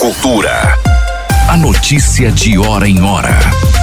Cultura. A notícia de hora em hora.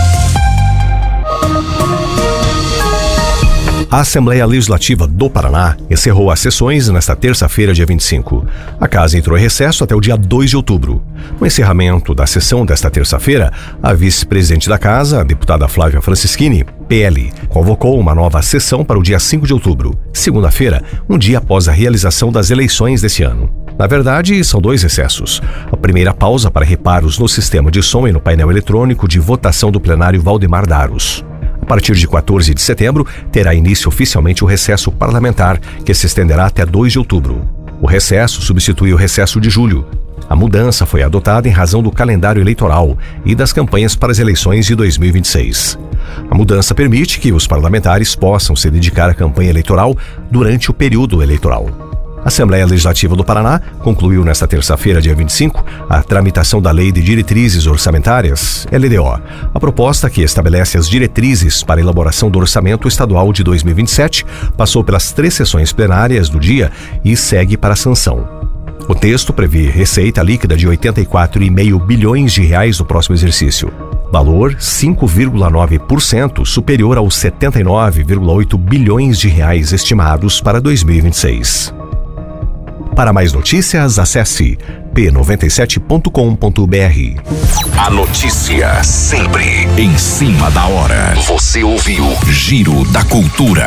A Assembleia Legislativa do Paraná encerrou as sessões nesta terça-feira, dia 25. A casa entrou em recesso até o dia 2 de outubro. No encerramento da sessão desta terça-feira, a vice-presidente da casa, a deputada Flávia Francischini, PL, convocou uma nova sessão para o dia 5 de outubro, segunda-feira, um dia após a realização das eleições desse ano. Na verdade, são dois recessos. A primeira pausa para reparos no sistema de som e no painel eletrônico de votação do plenário Valdemar Daros. A partir de 14 de setembro, terá início oficialmente o recesso parlamentar, que se estenderá até 2 de outubro. O recesso substitui o recesso de julho. A mudança foi adotada em razão do calendário eleitoral e das campanhas para as eleições de 2026. A mudança permite que os parlamentares possam se dedicar à campanha eleitoral durante o período eleitoral. A Assembleia Legislativa do Paraná concluiu nesta terça-feira, dia 25, a tramitação da Lei de Diretrizes Orçamentárias, LDO, a proposta que estabelece as diretrizes para a elaboração do Orçamento Estadual de 2027, passou pelas 3 sessões plenárias do dia e segue para a sanção. O texto prevê receita líquida de R$ 84,5 bilhões no próximo exercício, valor 5,9% superior aos R$ 79,8 bilhões estimados para 2026. Para mais notícias, acesse p97.com.br. A notícia sempre em cima da hora. Você ouviu Giro da Cultura.